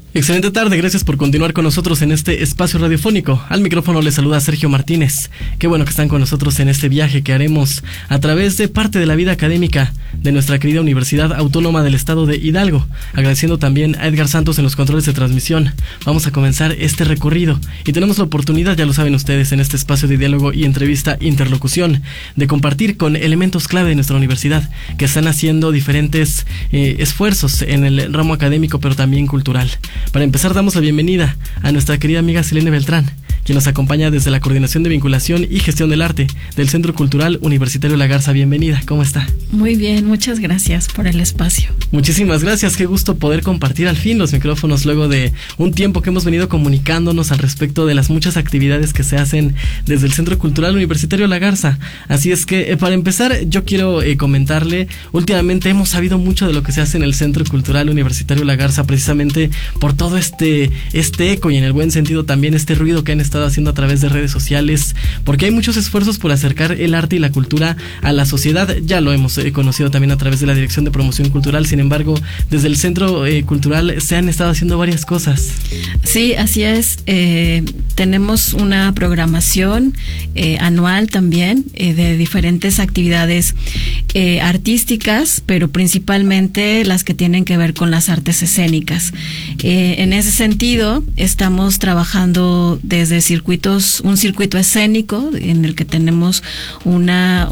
Excelente tarde, gracias por continuar con nosotros en este espacio radiofónico. Al micrófono les saluda Sergio Martínez. Qué bueno que están con nosotros en este viaje que haremos a través de parte de la vida académica de nuestra querida Universidad Autónoma del Estado de Hidalgo. Agradeciendo también a Edgar Santos en los controles de transmisión. Vamos a comenzar este recorrido y tenemos la oportunidad, ya lo saben ustedes, en este espacio de diálogo y entrevista interlocución, de compartir con elementos clave de nuestra universidad que están haciendo diferentes esfuerzos en el ramo académico, pero también cultural. Para empezar, damos la bienvenida a nuestra querida amiga Selene Beltrán, quien nos acompaña desde la Coordinación de Vinculación y Gestión del Arte del Centro Cultural Universitario La Garza. Bienvenida, ¿cómo está? Muy bien, muchas gracias por el espacio. Muchísimas gracias, qué gusto poder compartir al fin los micrófonos luego de un tiempo que hemos venido comunicándonos al respecto de las muchas actividades que se hacen desde el Centro Cultural Universitario La Garza. Así es que, para empezar, yo quiero comentarle, últimamente hemos sabido mucho de lo que se hace en el Centro Cultural Universitario La Garza, precisamente por todo este eco y en el buen sentido también este ruido que han estado haciendo a través de redes sociales, porque hay muchos esfuerzos por acercar el arte y la cultura a la sociedad. Ya lo hemos conocido también a través de la Dirección de Promoción Cultural. Sin embargo, desde el Centro Cultural se han estado haciendo varias cosas. Sí, así es. Tenemos una programación anual también de diferentes actividades artísticas, pero principalmente las que tienen que ver con las artes escénicas. En ese sentido, estamos trabajando desde un circuito escénico en el que tenemos una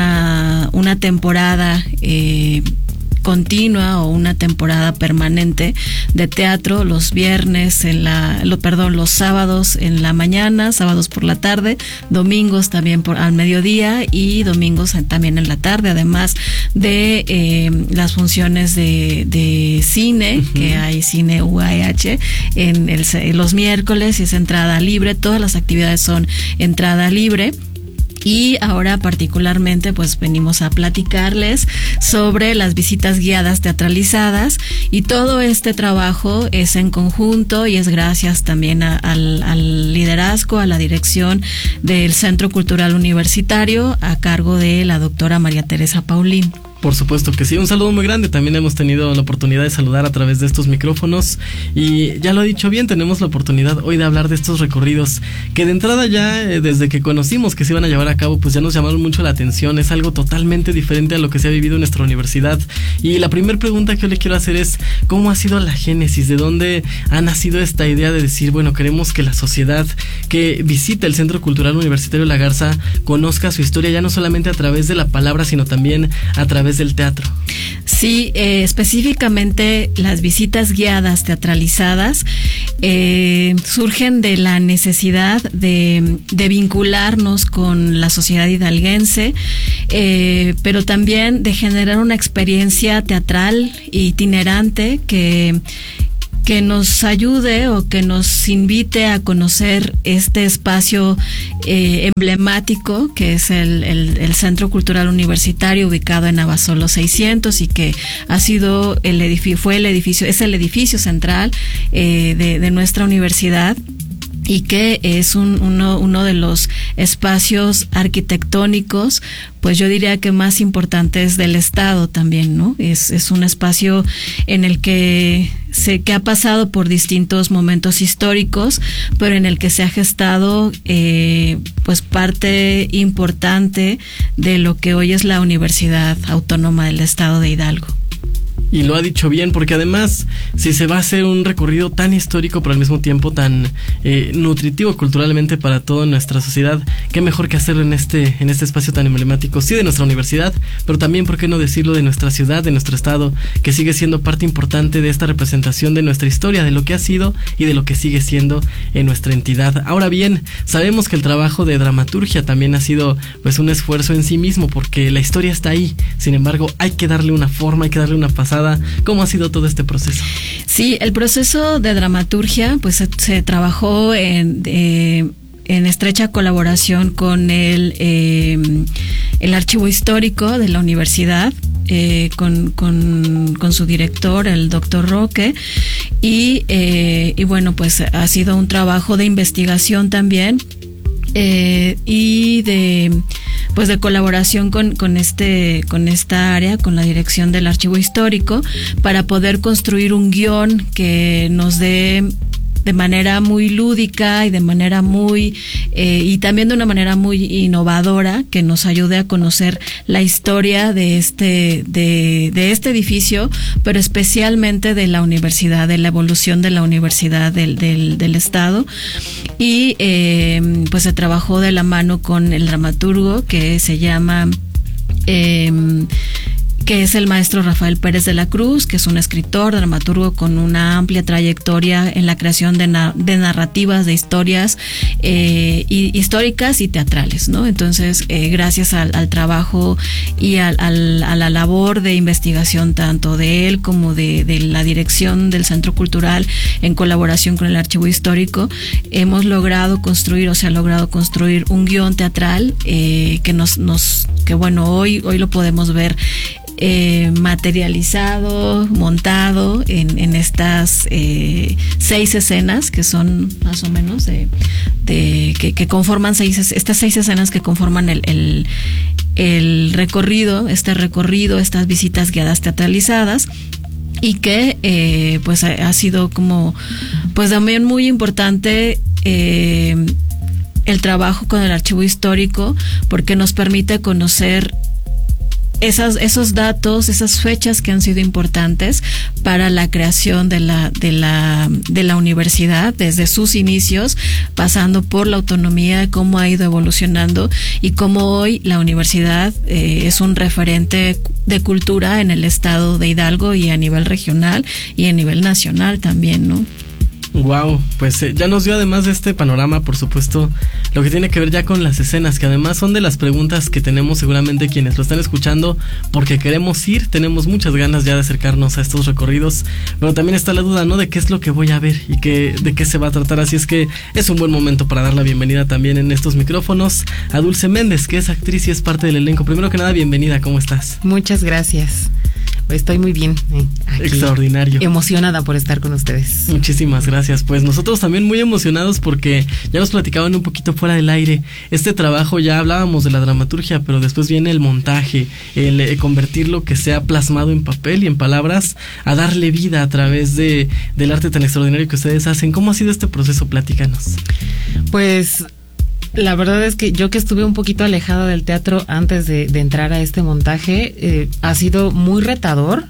temporada continua o una temporada permanente de teatro los viernes los sábados en la mañana, sábados por la tarde, domingos también al mediodía y domingos también en la tarde, además de las funciones de cine, que hay cine UAH en los miércoles y es entrada libre. Todas las actividades son entrada libre. Y ahora particularmente pues venimos a platicarles sobre las visitas guiadas teatralizadas, y todo este trabajo es en conjunto y es gracias también al liderazgo, a la dirección del Centro Cultural Universitario a cargo de la doctora María Teresa Paulín. Por supuesto que sí, un saludo muy grande. También hemos tenido la oportunidad de saludar a través de estos micrófonos y ya lo ha dicho bien, tenemos la oportunidad hoy de hablar de estos recorridos que de entrada ya desde que conocimos que se iban a llevar a cabo pues ya nos llamaron mucho la atención. Es algo totalmente diferente a lo que se ha vivido en nuestra universidad, y la primera pregunta que yo le quiero hacer es ¿cómo ha sido la génesis? ¿De dónde ha nacido esta idea de decir, bueno, queremos que la sociedad que visita el Centro Cultural Universitario La Garza conozca su historia ya no solamente a través de la palabra, sino también a través del teatro? Sí, específicamente las visitas guiadas teatralizadas surgen de la necesidad de vincularnos con la sociedad hidalguense, pero también de generar una experiencia teatral itinerante que nos ayude o que nos invite a conocer este espacio emblemático que es el Centro Cultural Universitario, ubicado en Abasolo 600, y que ha sido es el edificio central de nuestra universidad, y que es uno de los espacios arquitectónicos, pues yo diría que más importantes del estado también, ¿no? Es un espacio en el que ha pasado por distintos momentos históricos, pero en el que se ha gestado pues parte importante de lo que hoy es la Universidad Autónoma del Estado de Hidalgo. Y lo ha dicho bien, porque además, si se va a hacer un recorrido tan histórico, pero al mismo tiempo tan nutritivo culturalmente para toda nuestra sociedad, qué mejor que hacerlo en este espacio tan emblemático, sí, de nuestra universidad, pero también, ¿por qué no decirlo?, de nuestra ciudad, de nuestro estado, que sigue siendo parte importante de esta representación de nuestra historia, de lo que ha sido y de lo que sigue siendo en nuestra entidad. Ahora bien, sabemos que el trabajo de dramaturgia también ha sido pues un esfuerzo en sí mismo, porque la historia está ahí. Sin embargo, hay que darle una forma, hay que darle una pasada. ¿Cómo ha sido todo este proceso? Sí, el proceso de dramaturgia pues se trabajó en estrecha colaboración con el archivo histórico de la universidad, con su director, el doctor Roque, y bueno, pues ha sido un trabajo de investigación también, y de pues de colaboración con esta área, con la dirección del Archivo Histórico, para poder construir un guión que nos dé de manera muy lúdica y de manera muy y también de una manera muy innovadora, que nos ayude a conocer la historia de este edificio, pero especialmente de la universidad, de la evolución de la universidad del estado. Y pues se trabajó de la mano con el dramaturgo que se llama que es el maestro Rafael Pérez de la Cruz, que es un escritor, dramaturgo con una amplia trayectoria en la creación de narrativas, de historias históricas y teatrales, ¿no? Entonces, gracias al trabajo y a la labor de investigación tanto de él como de la dirección del Centro Cultural en colaboración con el Archivo Histórico, hemos logrado construir un guión teatral que bueno, hoy lo podemos ver materializado, montado en estas 6 escenas que son más o menos que conforman estas 6 escenas que conforman el recorrido, estas visitas guiadas teatralizadas, y que pues ha sido como pues también muy importante el trabajo con el Archivo Histórico, porque nos permite conocer esos datos, esas fechas que han sido importantes para la creación de la universidad desde sus inicios, pasando por la autonomía, cómo ha ido evolucionando y cómo hoy la universidad es un referente de cultura en el estado de Hidalgo y a nivel regional y a nivel nacional también, ¿no? Wow, pues ya nos dio, además de este panorama, por supuesto, lo que tiene que ver ya con las escenas, que además son de las preguntas que tenemos seguramente quienes lo están escuchando, porque queremos ir, tenemos muchas ganas ya de acercarnos a estos recorridos, pero también está la duda, ¿no?, de qué es lo que voy a ver y de qué se va a tratar. Así es que es un buen momento para dar la bienvenida también en estos micrófonos a Dulce Méndez, que es actriz y es parte del elenco. Primero que nada, bienvenida, ¿cómo estás? Muchas gracias. Estoy muy bien. Aquí. Extraordinario. Emocionada por estar con ustedes. Muchísimas gracias. Pues nosotros también muy emocionados, porque ya nos platicaban un poquito fuera del aire. Este trabajo, ya hablábamos de la dramaturgia, pero después viene el montaje, el convertir lo que se ha plasmado en papel y en palabras, a darle vida a través del arte tan extraordinario que ustedes hacen. ¿Cómo ha sido este proceso? Platícanos. Pues la verdad es que yo, que estuve un poquito alejada del teatro antes de entrar a este montaje, ha sido muy retador,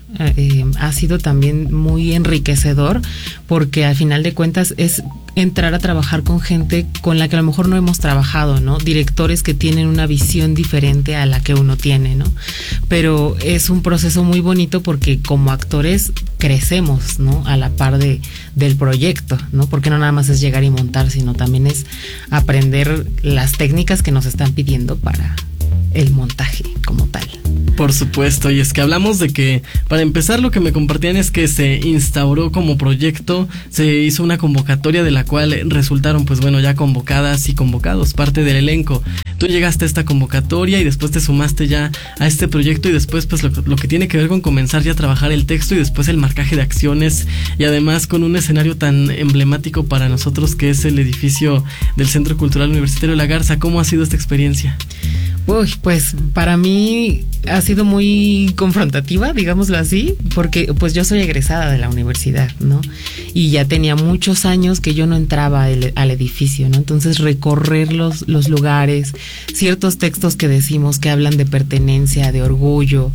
ha sido también muy enriquecedor, porque al final de cuentas es entrar a trabajar con gente con la que a lo mejor no hemos trabajado, ¿no? Directores que tienen una visión diferente a la que uno tiene, ¿no? Pero es un proceso muy bonito, porque como actores crecemos, ¿no?, a la par del proyecto, ¿no? Porque no nada más es llegar y montar, sino también es aprender las técnicas que nos están pidiendo para el montaje como tal. Por supuesto, y es que hablamos de que, para empezar, lo que me compartían es que se instauró como proyecto, se hizo una convocatoria de la cual resultaron, pues bueno, ya convocadas y convocados parte del elenco. Tú llegaste a esta convocatoria y después te sumaste ya a este proyecto, y después pues lo que tiene que ver con comenzar ya a trabajar el texto y después el marcaje de acciones, y además con un escenario tan emblemático para nosotros que es el edificio del Centro Cultural Universitario La Garza. ¿Cómo ha sido esta experiencia? Uy, pues para mí ha sido muy confrontativa, digámoslo así, porque pues yo soy egresada de la universidad, ¿no? Y ya tenía muchos años que yo no entraba al edificio, ¿no? Entonces recorrer los lugares, ciertos textos que decimos que hablan de pertenencia, de orgullo,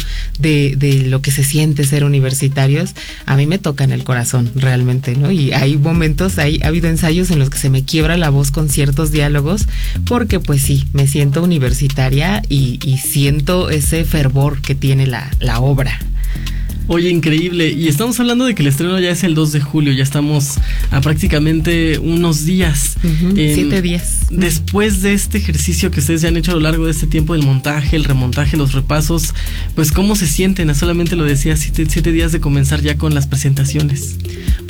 de lo que se siente ser universitarios, a mí me tocan el corazón realmente, ¿no? Y hay momentos, ha habido ensayos en los que se me quiebra la voz con ciertos diálogos, porque pues sí, me siento universitaria y siento ese fervor que tiene la obra. Oye, increíble. Y estamos hablando de que el estreno ya es el 2 de julio, ya estamos a prácticamente unos días. 7 días. Después de este ejercicio que ustedes ya han hecho a lo largo de este tiempo, del montaje, el remontaje, los repasos, pues ¿cómo se sienten? Solamente lo decía, 7 días de comenzar ya con las presentaciones.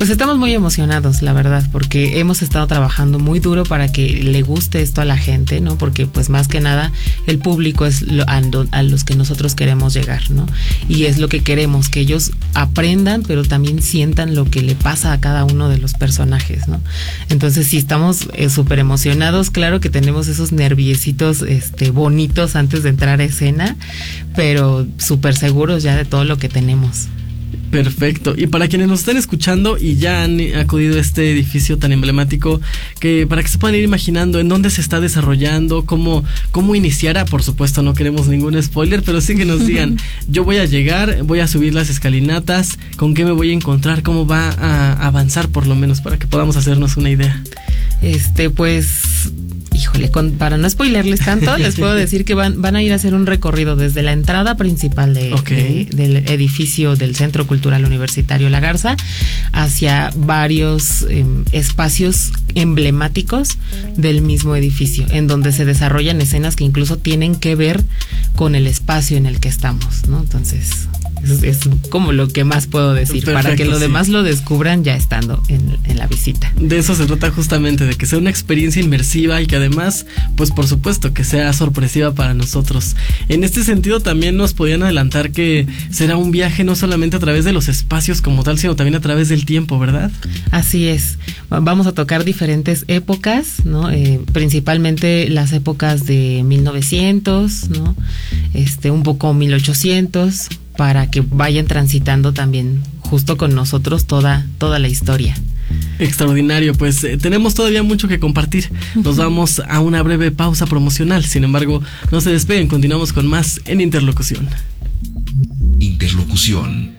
Pues estamos muy emocionados, la verdad, porque hemos estado trabajando muy duro para que le guste esto a la gente, ¿no? Porque pues más que nada el público es a los que nosotros queremos llegar, ¿no? Y es lo que queremos, que ellos aprendan, pero también sientan lo que le pasa a cada uno de los personajes, ¿no? Entonces sí, estamos súper emocionados. Claro que tenemos esos nerviecitos bonitos antes de entrar a escena, pero súper seguros ya de todo lo que tenemos. Perfecto. Y para quienes nos están escuchando y ya han acudido a este edificio tan emblemático, que para que se puedan ir imaginando en dónde se está desarrollando, cómo iniciará, por supuesto no queremos ningún spoiler, pero sí que nos digan, yo voy a llegar, voy a subir las escalinatas, con qué me voy a encontrar, cómo va a avanzar por lo menos, para que podamos hacernos una idea. Pues, híjole, para no spoilerles tanto, les puedo decir que van a ir a hacer un recorrido desde la entrada principal del edificio del Centro Cultural Universitario La Garza hacia varios espacios emblemáticos del mismo edificio, en donde se desarrollan escenas que incluso tienen que ver con el espacio en el que estamos, ¿no? Entonces es como lo que más puedo decir. Perfecto, para que lo demás lo descubran ya estando en la visita. De eso se trata justamente, de que sea una experiencia inmersiva y que además, pues por supuesto, que sea sorpresiva para nosotros. En este sentido también nos podían adelantar que será un viaje no solamente a través de los espacios como tal, sino también a través del tiempo, ¿verdad? Así es. Vamos a tocar diferentes épocas, ¿no? Principalmente las épocas de 1900, ¿no? Un poco 1800, para que vayan transitando también justo con nosotros toda la historia. Extraordinario, pues tenemos todavía mucho que compartir. Nos vamos a una breve pausa promocional. Sin embargo, no se despeguen, continuamos con más en Interlocución. Interlocución.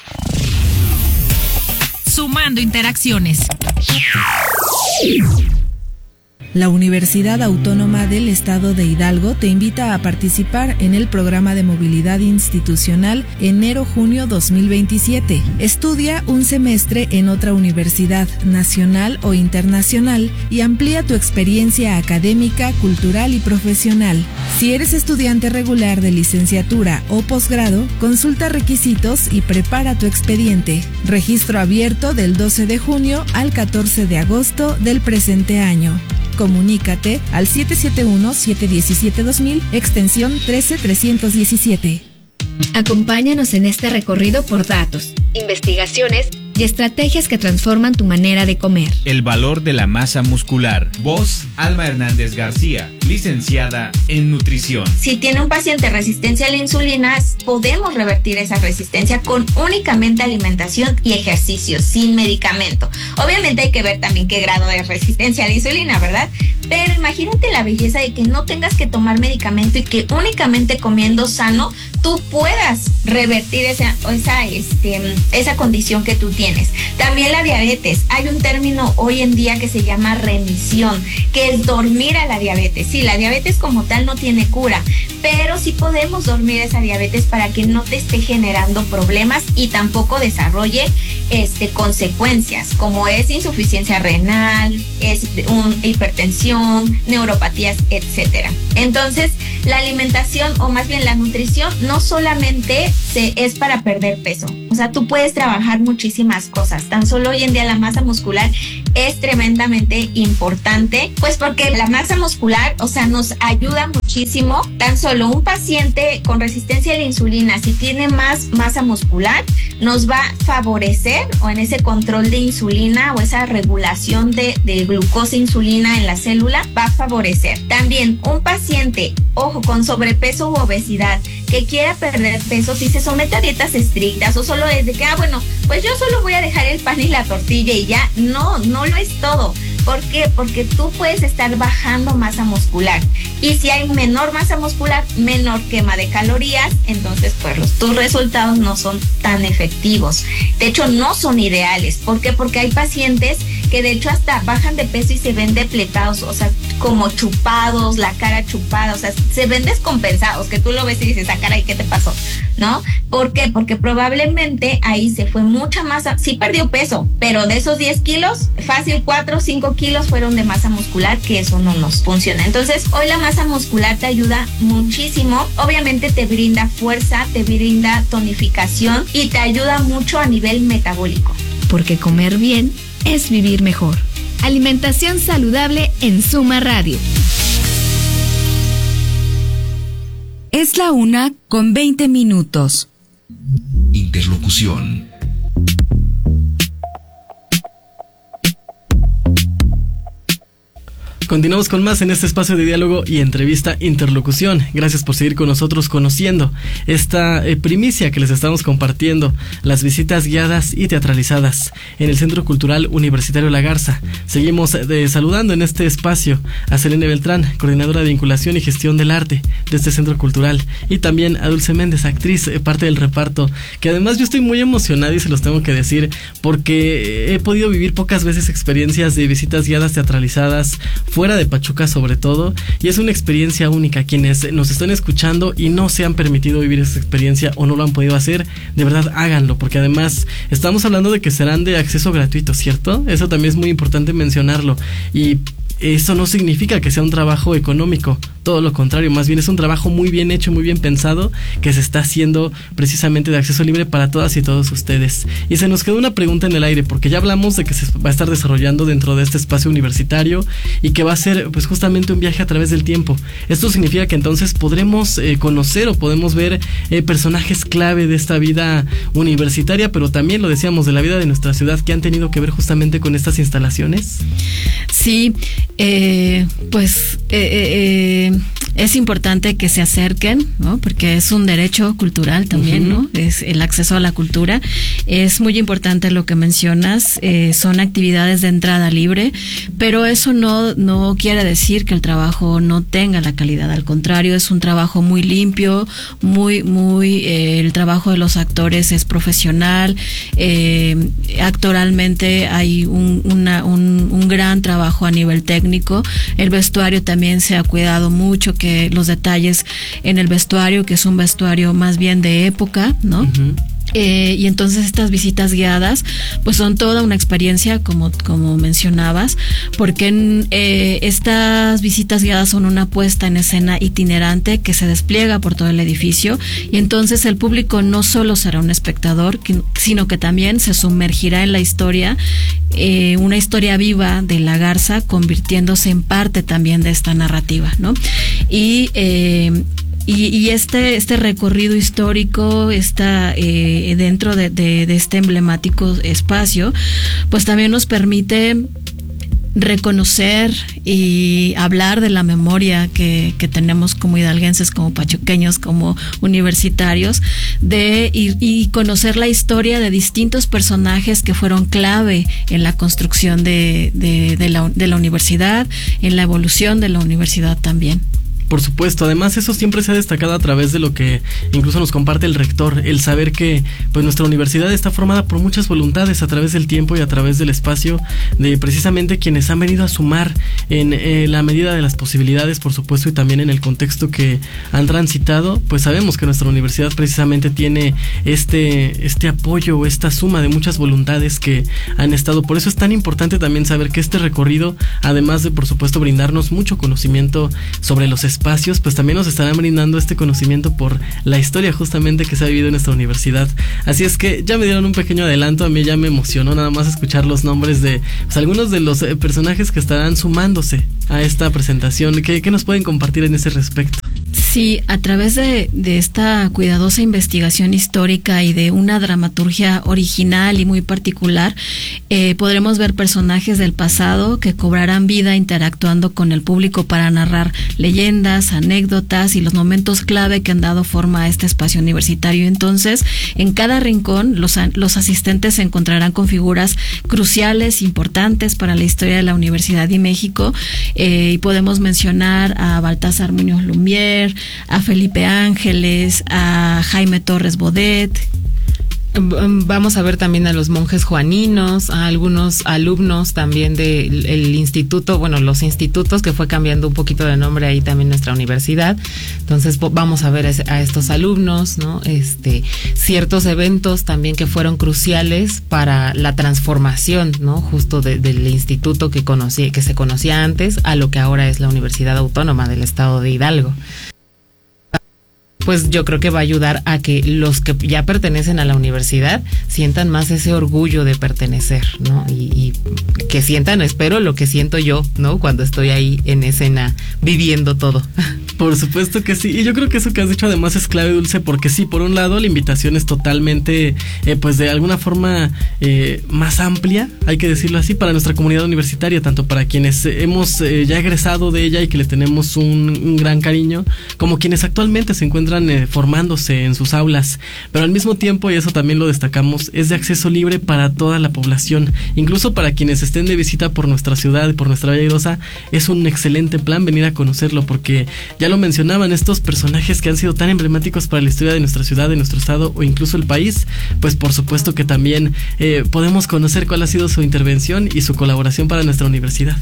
Sumando interacciones. La Universidad Autónoma del Estado de Hidalgo te invita a participar en el programa de movilidad institucional enero-junio 2027. Estudia un semestre en otra universidad nacional o internacional y amplía tu experiencia académica, cultural y profesional. Si eres estudiante regular de licenciatura o posgrado, consulta requisitos y prepara tu expediente. Registro abierto del 12 de junio al 14 de agosto del presente año. Comunícate al 771-717-2000, extensión 13317. Acompáñanos en este recorrido por datos, investigaciones y estrategias que transforman tu manera de comer. El valor de la masa muscular. Voz, Alma Hernández García, licenciada en nutrición. Si tiene un paciente resistencia a la insulina, podemos revertir esa resistencia con únicamente alimentación y ejercicio, sin medicamento. Obviamente hay que ver también qué grado de resistencia a la insulina, ¿verdad? Pero imagínate la belleza de que no tengas que tomar medicamento y que únicamente comiendo sano tú puedas revertir esa condición que tú tienes. También la diabetes. Hay un término hoy en día que se llama remisión, que es dormir a la diabetes. Sí, la diabetes como tal no tiene cura, pero sí podemos dormir esa diabetes para que no te esté generando problemas y tampoco desarrolle consecuencias, como es insuficiencia renal, hipertensión, neuropatías, etcétera. Entonces, la alimentación, o más bien la nutrición, no solamente es para perder peso. O sea, tú puedes trabajar muchísimas cosas. Tan solo hoy en día la masa muscular es tremendamente importante, pues porque la masa muscular, o sea, nos ayuda muchísimo. Tan solo un paciente con resistencia a la insulina, si tiene más masa muscular, nos va a favorecer, o en ese control de insulina o esa regulación de glucosa e insulina en la célula, va a favorecer. También un paciente, ojo, con sobrepeso u obesidad, que quiera perder peso, si se somete a dietas estrictas o solo desde que, pues yo solo voy a dejar el pan y la tortilla y ya, no lo es todo. ¿Por qué? Porque tú puedes estar bajando masa muscular, y si hay menor masa muscular, menor quema de calorías, entonces pues tus resultados no son tan efectivos. De hecho, no son ideales. ¿Por qué? Porque hay pacientes que de hecho hasta bajan de peso y se ven depletados, o sea, como chupados, la cara chupada, o sea, se ven descompensados, que tú lo ves y dices, caray, ¿qué te pasó? ¿No? ¿Por qué? Porque probablemente ahí se fue mucha masa, sí perdió peso, pero de esos 10 kilos, fácil 4 o 5 kilos fueron de masa muscular, que eso no nos funciona. Entonces, hoy la masa muscular te ayuda muchísimo, obviamente te brinda fuerza, te brinda tonificación y te ayuda mucho a nivel metabólico. porque comer bien es vivir mejor. Alimentación saludable en Suma Radio. Es la 1:20. Interlocución. Continuamos con más en este espacio de diálogo y entrevista Interlocución. Gracias por seguir con nosotros conociendo esta primicia que les estamos compartiendo, las visitas guiadas y teatralizadas en el Centro Cultural Universitario La Garza. Seguimos saludando en este espacio a Selene Beltrán, coordinadora de vinculación y gestión del arte de este Centro Cultural, y también a Dulce Méndez, actriz, parte del reparto, que además yo estoy muy emocionado y se los tengo que decir porque he podido vivir pocas veces experiencias de visitas guiadas teatralizadas fuera de Pachuca sobre todo, y es una experiencia única. Quienes nos están escuchando y no se han permitido vivir esa experiencia o no lo han podido hacer, de verdad háganlo, porque además estamos hablando de que serán de acceso gratuito, ¿cierto? Eso también es muy importante mencionarlo, y eso no significa que sea un trabajo económico, todo lo contrario, más bien es un trabajo muy bien hecho, muy bien pensado, que se está haciendo precisamente de acceso libre para todas y todos ustedes. Y se nos quedó una pregunta en el aire, porque ya hablamos de que se va a estar desarrollando dentro de este espacio universitario y que va a ser pues justamente un viaje a través del tiempo. Esto significa que entonces podremos conocer o podemos ver personajes clave de esta vida universitaria, pero también lo decíamos de la vida de nuestra ciudad, que han tenido que ver justamente con estas instalaciones. Sí, es importante que se acerquen, ¿no? Porque es un derecho cultural también, ¿no? Es el acceso a la cultura. Es muy importante lo que mencionas, son actividades de entrada libre, pero eso no quiere decir que el trabajo no tenga la calidad. Al contrario, es un trabajo muy limpio, el trabajo de los actores es profesional, actoralmente hay un gran trabajo a nivel técnico. El vestuario también se ha cuidado mucho, que los detalles en el vestuario, que es un vestuario más bien de época, ¿no? Y entonces estas visitas guiadas pues son toda una experiencia, como mencionabas, porque estas visitas guiadas son una puesta en escena itinerante que se despliega por todo el edificio, y entonces el público no solo será un espectador, sino que también se sumergirá en la historia, una historia viva de La Garza, convirtiéndose en parte también de esta narrativa, ¿no? Y este recorrido histórico está dentro de este emblemático espacio, pues también nos permite reconocer y hablar de la memoria que tenemos como hidalguenses, como pachuqueños, como universitarios, y conocer la historia de distintos personajes que fueron clave en la construcción de la universidad, en la evolución de la universidad también. Por supuesto, además eso siempre se ha destacado a través de lo que incluso nos comparte el rector, el saber que pues nuestra universidad está formada por muchas voluntades a través del tiempo y a través del espacio de precisamente quienes han venido a sumar en la medida de las posibilidades, por supuesto, y también en el contexto que han transitado. Pues sabemos que nuestra universidad precisamente tiene este apoyo o esta suma de muchas voluntades que han estado. Por eso es tan importante también saber que este recorrido, además de por supuesto brindarnos mucho conocimiento sobre los espacios, pues también nos estarán brindando este conocimiento por la historia justamente que se ha vivido en nuestra universidad. Así es que ya me dieron un pequeño adelanto, a mí ya me emocionó nada más escuchar los nombres de pues, algunos de los personajes que estarán sumándose a esta presentación. ¿Qué nos pueden compartir en ese respecto? Sí, a través de esta cuidadosa investigación histórica y de una dramaturgia original y muy particular, podremos ver personajes del pasado que cobrarán vida interactuando con el público para narrar leyendas, anécdotas y los momentos clave que han dado forma a este espacio universitario. Entonces, en cada rincón, los asistentes se encontrarán con figuras cruciales, importantes para la historia de la Universidad de México, y podemos mencionar a Baltasar Muñoz Lumière, a Felipe Ángeles, a Jaime Torres Bodet. Vamos a ver también a los monjes juaninos, a algunos alumnos también del instituto, bueno, los institutos, que fue cambiando un poquito de nombre ahí también nuestra universidad. Entonces vamos a ver a estos alumnos, ¿no? Ciertos eventos también que fueron cruciales para la transformación, ¿no? Justo del instituto que se conocía antes a lo que ahora es la Universidad Autónoma del Estado de Hidalgo. pues yo creo que va a ayudar a que los que ya pertenecen a la universidad sientan más ese orgullo de pertenecer, ¿no? Y que sientan, espero, lo que siento yo, ¿no? Cuando estoy ahí en escena viviendo todo. Por supuesto que sí, y yo creo que eso que has dicho además es clave, Dulce, porque sí, por un lado la invitación es totalmente, pues de alguna forma más amplia, hay que decirlo así, para nuestra comunidad universitaria, tanto para quienes hemos ya egresado de ella y que le tenemos un gran cariño, como quienes actualmente se encuentran formándose en sus aulas, pero al mismo tiempo, y eso también lo destacamos, es de acceso libre para toda la población, incluso para quienes estén de visita por nuestra ciudad y por nuestra Bella Airosa. Es un excelente plan venir a conocerlo, porque ya lo mencionaban, estos personajes que han sido tan emblemáticos para la historia de nuestra ciudad, de nuestro estado o incluso el país, pues por supuesto que también podemos conocer cuál ha sido su intervención y su colaboración para nuestra universidad.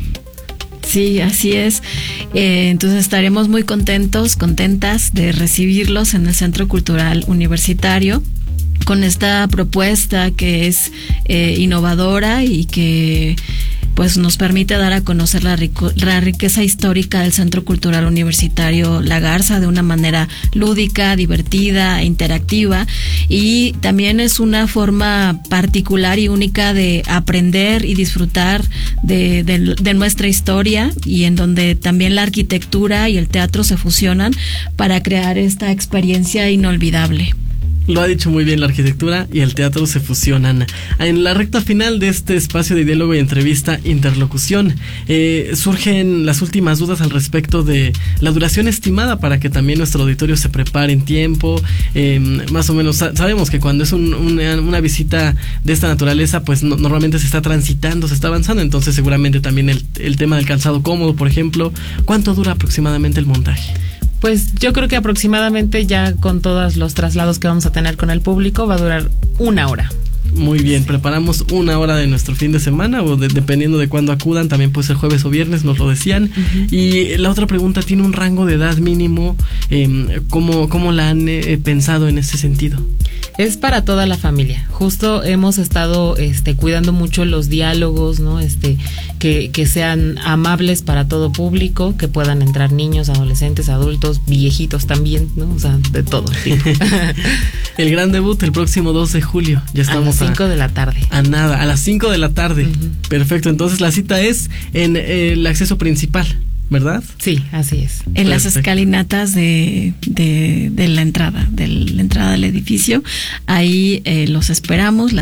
Sí, así es. Entonces estaremos muy contentas de recibirlos en el Centro Cultural Universitario con esta propuesta que es innovadora y que pues nos permite dar a conocer la riqueza histórica del Centro Cultural Universitario La Garza de una manera lúdica, divertida, interactiva, y también es una forma particular y única de aprender y disfrutar de nuestra historia, y en donde también la arquitectura y el teatro se fusionan para crear esta experiencia inolvidable. Lo ha dicho muy bien, la arquitectura y el teatro se fusionan. En la recta final de este espacio de diálogo y entrevista interlocución, surgen las últimas dudas al respecto de la duración estimada para que también nuestro auditorio se prepare en tiempo. Más o menos sabemos que cuando es una visita de esta naturaleza, pues normalmente se está transitando, se está avanzando, entonces seguramente también el tema del calzado cómodo, por ejemplo. ¿Cuánto dura aproximadamente el montaje? Pues yo creo que aproximadamente, ya con todos los traslados que vamos a tener con el público, va a durar 1 hora. Muy bien, preparamos 1 hora de nuestro fin de semana, o dependiendo de cuándo acudan, también puede ser jueves o viernes, nos lo decían. Uh-huh. Y la otra pregunta, ¿tiene un rango de edad mínimo? ¿Cómo la han pensado en ese sentido? Es para toda la familia. Justo hemos estado cuidando mucho los diálogos, ¿no? Que sean amables para todo público, que puedan entrar niños, adolescentes, adultos, viejitos también, ¿no? O sea, de todo. Sí. El gran debut el próximo 2 de julio. Ya estamos a las 5 de la tarde. A las 5 de la tarde. Uh-huh. Perfecto. Entonces la cita es en el acceso principal, ¿verdad? Sí, así es. En las escalinatas de la entrada, del edificio. Ahí las esperamos.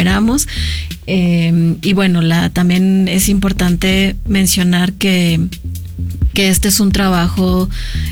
Y bueno, también es importante mencionar que este es un trabajo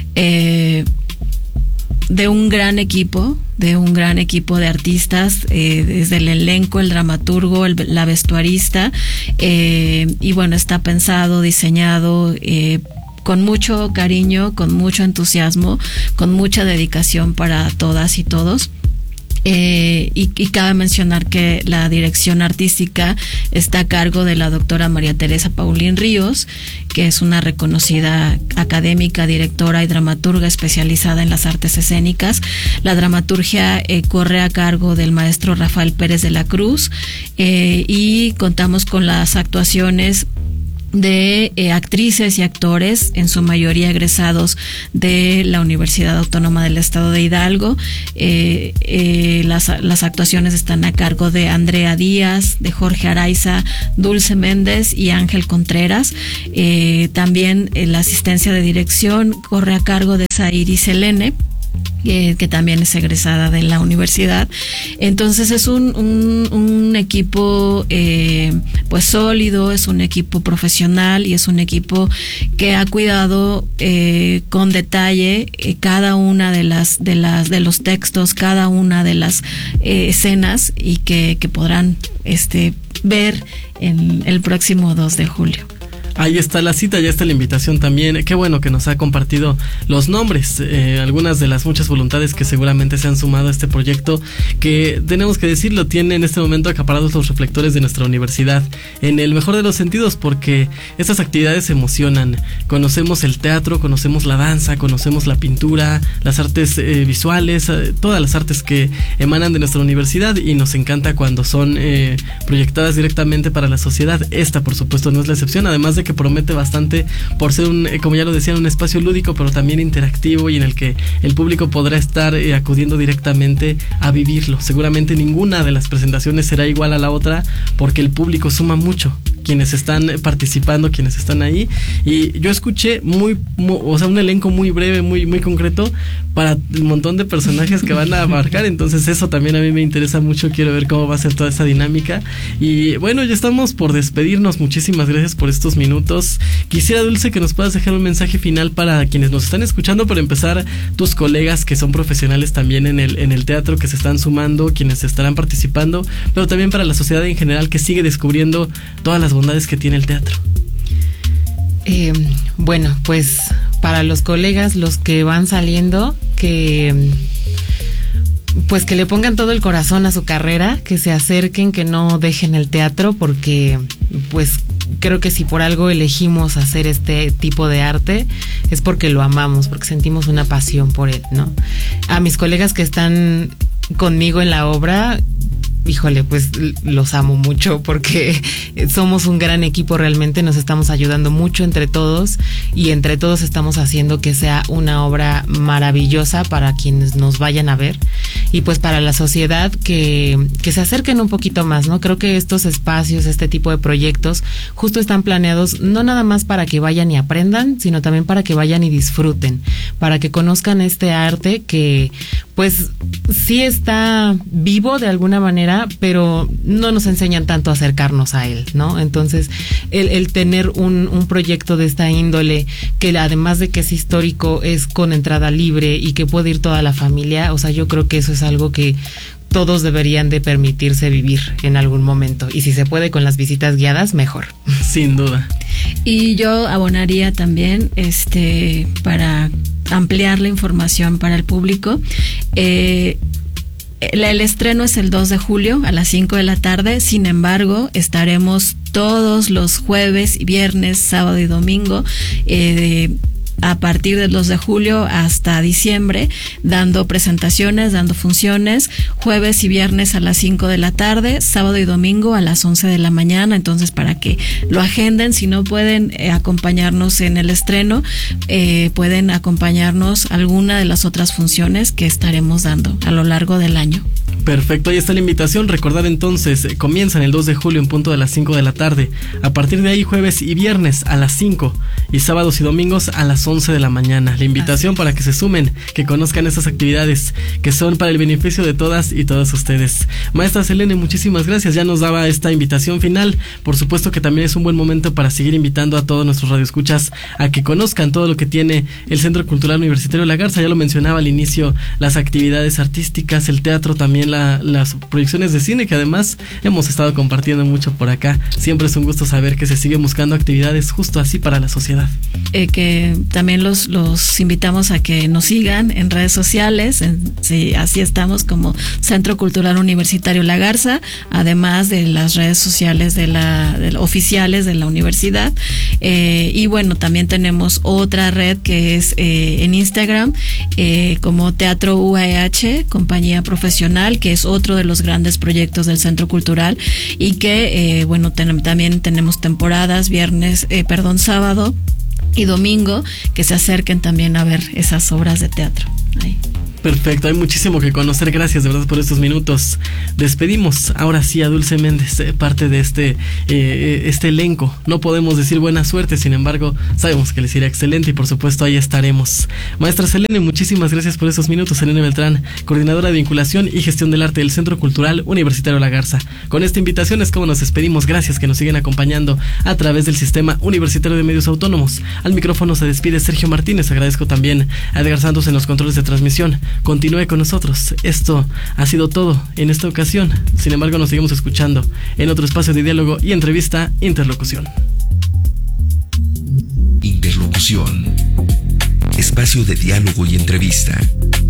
de un gran equipo de artistas, desde el elenco, el dramaturgo, la vestuarista, y bueno, está pensado, diseñado con mucho cariño, con mucho entusiasmo, con mucha dedicación para todas y todos. Y cabe mencionar que la dirección artística está a cargo de la doctora María Teresa Paulín Ríos, que es una reconocida académica, directora y dramaturga especializada en las artes escénicas. La dramaturgia corre a cargo del maestro Rafael Pérez de la Cruz, y contamos con las actuaciones de actrices y actores, en su mayoría egresados de la Universidad Autónoma del Estado de Hidalgo. Las actuaciones están a cargo de Andrea Díaz, de Jorge Araiza, Dulce Méndez y Ángel Contreras. También la asistencia de dirección corre a cargo de Zairi Selene, que también es egresada de la universidad. Entonces es un equipo pues sólido, es un equipo profesional, y es un equipo que ha cuidado con detalle cada una de los textos, cada una de las escenas, y que podrán ver en el próximo 2 de julio. Ahí está la cita, ya está la invitación también. Qué bueno que nos ha compartido los nombres, algunas de las muchas voluntades que seguramente se han sumado a este proyecto, que tenemos que decirlo, tiene en este momento acaparados los reflectores de nuestra universidad, en el mejor de los sentidos, porque estas actividades emocionan. Conocemos el teatro, conocemos la danza, conocemos la pintura, las artes visuales, todas las artes que emanan de nuestra universidad, y nos encanta cuando son proyectadas directamente para la sociedad. Esta, por supuesto, no es la excepción, además de que que promete bastante por ser como ya lo decían, un espacio lúdico, pero también interactivo y en el que el público podrá estar acudiendo directamente a vivirlo. Seguramente ninguna de las presentaciones será igual a la otra porque el público suma mucho, quienes están participando, quienes están ahí, y yo escuché un elenco muy breve, muy concreto para un montón de personajes que van a abarcar, entonces eso también a mí me interesa mucho, quiero ver cómo va a ser toda esa dinámica. Y bueno, ya estamos por despedirnos, muchísimas gracias por estos minutos. Quisiera, Dulce, que nos puedas dejar un mensaje final para quienes nos están escuchando, para empezar, tus colegas que son profesionales también en el teatro, que se están sumando, quienes estarán participando, pero también para la sociedad en general que sigue descubriendo todas las bondades que tiene el teatro. Bueno, pues para los colegas, los que van saliendo, que le pongan todo el corazón a su carrera, que se acerquen, que no dejen el teatro, porque pues creo que si por algo elegimos hacer este tipo de arte es porque lo amamos, porque sentimos una pasión por él, ¿no? A mis colegas que están conmigo en la obra, híjole, pues los amo mucho porque somos un gran equipo, realmente nos estamos ayudando mucho entre todos y entre todos estamos haciendo que sea una obra maravillosa para quienes nos vayan a ver y pues para la sociedad que se acerquen un poquito más, ¿no? Creo que estos espacios, este tipo de proyectos justo están planeados no nada más para que vayan y aprendan, sino también para que vayan y disfruten, para que conozcan este arte que pues sí está vivo de alguna manera, pero no nos enseñan tanto a acercarnos a él, ¿no? Entonces, el tener un proyecto de esta índole, que además de que es histórico, es con entrada libre y que puede ir toda la familia, o sea, yo creo que eso es algo que todos deberían de permitirse vivir en algún momento. Y si se puede con las visitas guiadas, mejor. Sin duda. Y yo abonaría también, para ampliar la información para el público, el estreno es el 2 de julio a las 5 de la tarde, sin embargo, estaremos todos los jueves, viernes, sábado y domingo, a partir del 2 de julio hasta diciembre, dando presentaciones, dando funciones, jueves y viernes a las 5 de la tarde, sábado y domingo a las 11 de la mañana, entonces para que lo agenden, si no pueden acompañarnos en el estreno, pueden acompañarnos a alguna de las otras funciones que estaremos dando a lo largo del año. Perfecto, ahí está la invitación. Recordar entonces, comienzan el 2 de julio en punto de las 5 de la tarde. A partir de ahí, jueves y viernes a las 5 y sábados y domingos a las 11 de la mañana. La invitación para que se sumen, que conozcan estas actividades que son para el beneficio de todas y todos ustedes. Maestra Selene, muchísimas gracias. Ya nos daba esta invitación final. Por supuesto que también es un buen momento para seguir invitando a todos nuestros radioescuchas a que conozcan todo lo que tiene el Centro Cultural Universitario La Garza. Ya lo mencionaba al inicio, las actividades artísticas, el teatro, también las proyecciones de cine, que además hemos estado compartiendo mucho por acá. Siempre es un gusto saber que se sigue buscando actividades justo así para la sociedad. Que también los invitamos a que nos sigan en redes sociales, sí, así estamos como Centro Cultural Universitario La Garza, además de las redes sociales oficiales de la universidad, y bueno, también tenemos otra red que es en Instagram, como Teatro UAH, compañía profesional, que es otro de los grandes proyectos del Centro Cultural y que bueno, también tenemos temporadas sábado y domingo, que se acerquen también a ver esas obras de teatro. Ahí. Perfecto, hay muchísimo que conocer. Gracias de verdad por estos minutos. Despedimos ahora sí a Dulce Méndez, parte de este elenco. No podemos decir buena suerte, sin embargo, sabemos que les irá excelente y por supuesto ahí estaremos. Maestra Selene, muchísimas gracias por estos minutos. Selene Beltrán, coordinadora de vinculación y gestión del arte del Centro Cultural Universitario La Garza. Con esta invitación es como nos despedimos. Gracias que nos siguen acompañando a través del Sistema Universitario de Medios Autónomos. Al micrófono se despide Sergio Martínez. Agradezco también a Edgar Santos en los controles de transmisión. Continúe con nosotros. Esto ha sido todo en esta ocasión. Sin embargo, nos seguimos escuchando en otro espacio de diálogo y entrevista, Interlocución. Interlocución. Espacio de diálogo y entrevista.